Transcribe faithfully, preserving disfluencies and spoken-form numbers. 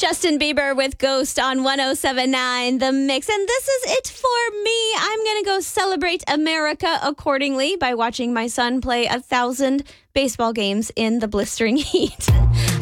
Justin Bieber with Ghost on one oh seven point nine The Mix. And this is it for me. I'm going to go celebrate America accordingly by watching my son play a thousand baseball games in the blistering heat.